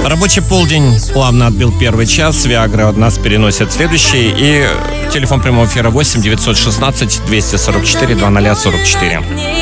Рабочий полдень плавно отбил первый час. Виагра нас переносит в следующий. И телефон прямого эфира 8 916 244 2044.